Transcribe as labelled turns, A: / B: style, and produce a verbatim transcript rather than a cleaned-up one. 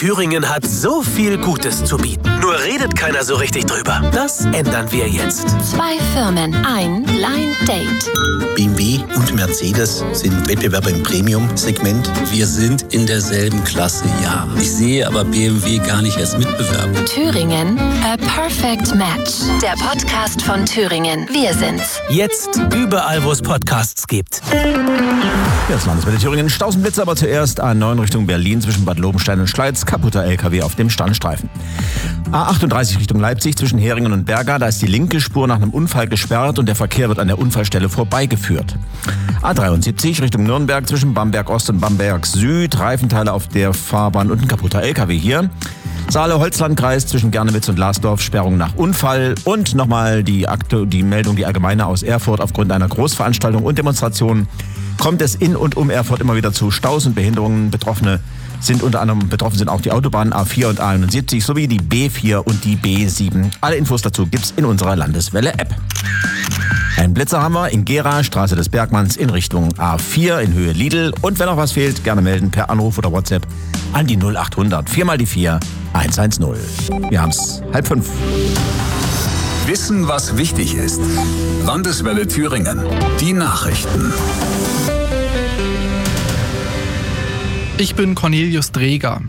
A: Thüringen hat so viel Gutes zu bieten. Nur redet keiner so richtig drüber. Das ändern wir jetzt.
B: Zwei Firmen, ein Blind Date.
C: B M W und Mercedes sind Wettbewerber im Premium-Segment.
D: Wir sind in derselben Klasse, ja. Ich sehe aber B M W gar nicht als Mitbewerber.
B: Thüringen, a perfect match. Der Podcast von Thüringen. Wir sind's.
A: Jetzt überall, wo es Podcasts gibt.
E: Ja, das Landeswelle Thüringen. Stausenblitze, aber zuerst A neun Richtung Berlin zwischen Bad Lobenstein und Schleiz. Kaputter L K W auf dem Standstreifen. A achtunddreißig Richtung Leipzig zwischen Heringen und Berga. Da ist die linke Spur nach einem Unfall gesperrt und der Verkehr wird an der Unfallstelle vorbeigeführt. A dreiundsiebzig Richtung Nürnberg zwischen Bamberg Ost und Bamberg Süd. Reifenteile auf der Fahrbahn und ein kaputter L K W hier. Saale-Holzlandkreis zwischen Gernewitz und Lasdorf, Sperrung nach Unfall. Und nochmal die, Akte, die Meldung, die allgemeine aus Erfurt. Aufgrund einer Großveranstaltung und Demonstration kommt es in und um Erfurt immer wieder zu Staus und Behinderungen. Betroffene sind unter anderem, betroffen sind auch die Autobahnen A vier und A einundsiebzig sowie die B vier und die B sieben. Alle Infos dazu gibt's in unserer Landeswelle-App. Ein Blitzer haben wir in Gera, Straße des Bergmanns in Richtung A vier in Höhe Lidl. Und wenn noch was fehlt, gerne melden per Anruf oder WhatsApp an die null achthundert vier mal die vier eins eins null. Wir haben's halb fünf.
F: Wissen, was wichtig ist. Landeswelle Thüringen. Die Nachrichten.
G: Ich bin Cornelius Dreger.